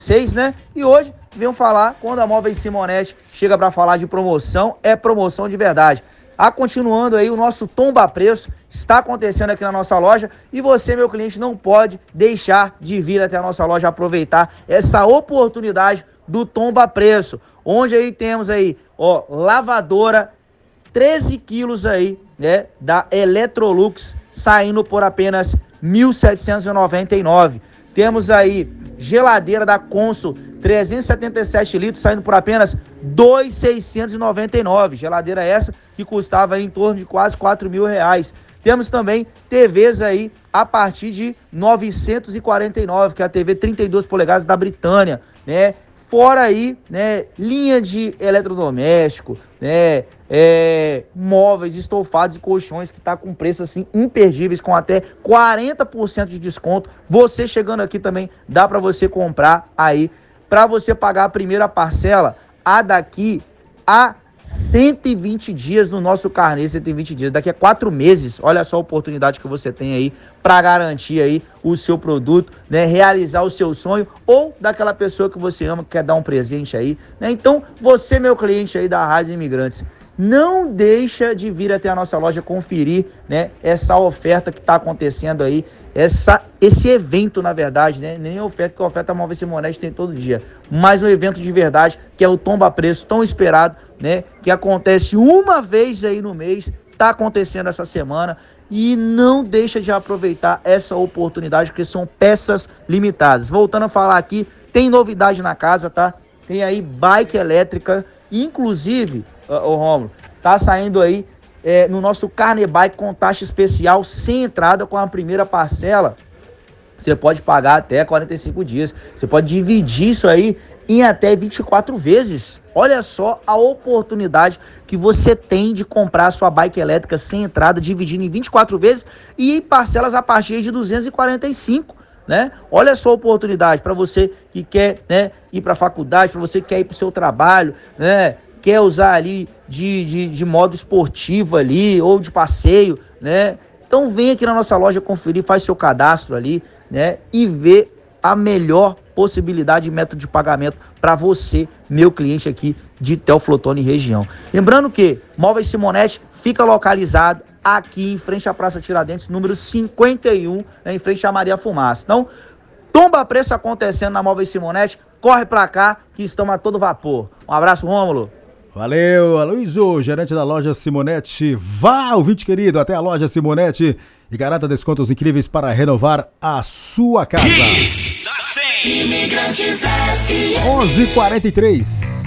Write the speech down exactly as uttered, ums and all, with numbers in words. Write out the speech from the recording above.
vocês, né? E hoje venho falar, quando a Móveis Simonetti chega para falar de promoção, é promoção de verdade. Ah, continuando aí, o nosso tomba preço está acontecendo aqui na nossa loja e você, meu cliente, não pode deixar de vir até a nossa loja aproveitar essa oportunidade do tomba preço, onde aí temos aí, ó, lavadora treze quilos aí, né, da Electrolux, saindo por apenas mil setecentos e noventa e nove reais. Temos aí geladeira da Consul, trezentos e setenta e sete litros, saindo por apenas dois mil seiscentos e noventa e nove reais. Geladeira essa que custava aí em torno de quase quatro mil reais. Temos também T Vs aí a partir de novecentos e quarenta e nove reais, que é a T V trinta e duas polegadas da Britânia, né? Fora aí, né, linha de eletrodoméstico, né, é, móveis, estofados e colchões que tá com preço assim imperdíveis, com até quarenta por cento de desconto. Você chegando aqui também dá para você comprar aí, para você pagar a primeira parcela, a daqui a cento e vinte dias no nosso carnê, cento e vinte dias, daqui a quatro meses. Olha só a oportunidade que você tem aí para garantir aí o seu produto, né, realizar o seu sonho, ou daquela pessoa que você ama, que quer dar um presente aí, né? Então, você, meu cliente aí da Rádio Imigrantes, não deixa de vir até a nossa loja conferir, né, essa oferta que está acontecendo aí, essa, esse evento, na verdade, né, nem oferta, que a oferta Móveis Simonetti tem todo dia, mas um evento de verdade, que é o tomba preço tão esperado, né, que acontece uma vez aí no mês, tá acontecendo essa semana, e não deixa de aproveitar essa oportunidade, porque são peças limitadas. Voltando a falar aqui, tem novidade na casa, tá? Tem aí bike elétrica, inclusive, ô Rômulo, tá saindo aí é, no nosso Carne Bike com taxa especial, sem entrada, com a primeira parcela. Você pode pagar até quarenta e cinco dias. Você pode dividir isso aí em até vinte e quatro vezes. Olha só a oportunidade que você tem de comprar a sua bike elétrica sem entrada, dividindo em vinte e quatro vezes e em parcelas a partir de duzentos e quarenta e cinco. Né? Olha só a oportunidade para você que quer, né, ir para a faculdade, para você que quer ir para o seu trabalho, né, quer usar ali de, de, de modo esportivo ali, ou de passeio, né? Então vem aqui na nossa loja conferir, faz seu cadastro ali, né, e vê a melhor possibilidade de método de pagamento para você, meu cliente aqui de Teoflotone região. Lembrando que Móveis Simonetti fica localizado aqui em frente à Praça Tiradentes, número cinquenta e um, né, em frente à Maria Fumaça. Então, tomba preço acontecendo na Móveis Simonetti, corre pra cá que estamos a todo vapor. Um abraço, Rômulo. Valeu, Aloysio, gerente da loja Simonetti. Vá, ouvinte querido, até a loja Simonetti e garanta descontos incríveis para renovar a sua casa. Imigrantes F M. onze e quarenta e três.